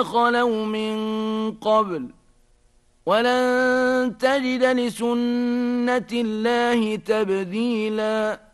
خلوا من قبل ولن تجد لسنة الله تبديلا